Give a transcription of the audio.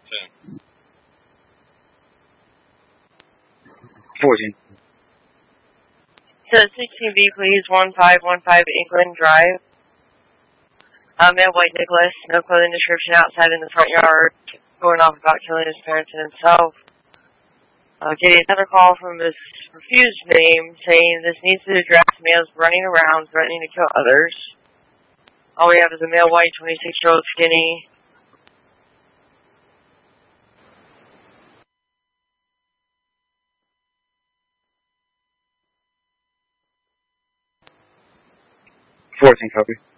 14. So 16B, please. 1515 England Drive. Male white Nicholas, no clothing description, outside in the front yard, going off about killing his parents and himself. Getting another call from this refused name saying this needs to address males running around threatening to kill others. All we have is a male white 26-year-old skinny. $14, copy.